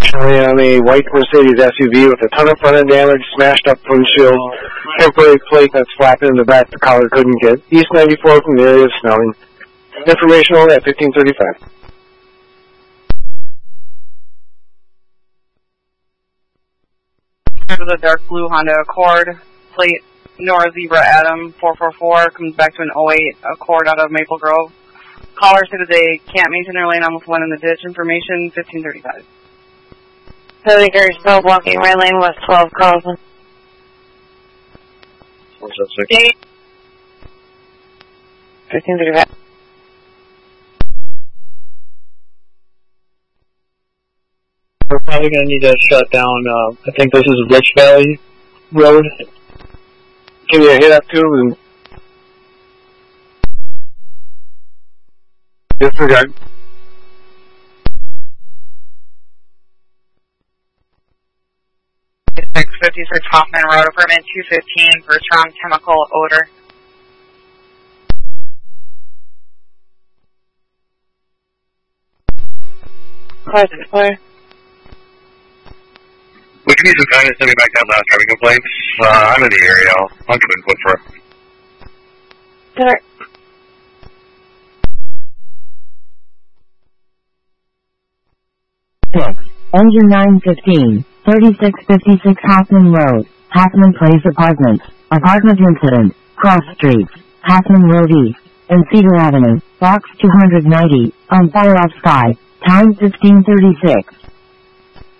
Showing on a white Mercedes SUV with a ton of front end damage, smashed up windshield, temporary plate that's flapping in the back the collar couldn't get. East 94 from the area of Snelling. Information on at 1535. There's a dark blue Honda Accord, plate Nora Zebra Adam 444, comes back to an 08 Accord out of Maple Grove. Caller said that they can't maintain their lane, almost went in the ditch. Information 1535. Billy Gary still blocking right lane, west 12, Carlson. What's that, 6? 1535. We're probably going to need to shut down, I think this is Rich Valley Road. Can you hit up too and disregard? Six 56 Hoffman Road, apartment 215 for strong chemical odor. Clear. Would you be so kind as to send me back that last driving complaint? I'm in the area. I'll give input for it. Dinner. Engine 915, 3656 Hoffman Road, Hoffman Place Apartments, Apartment Incident, Cross Streets, Hoffman Road East, and Cedar Avenue, Box 290, on fire off sky, time 1536.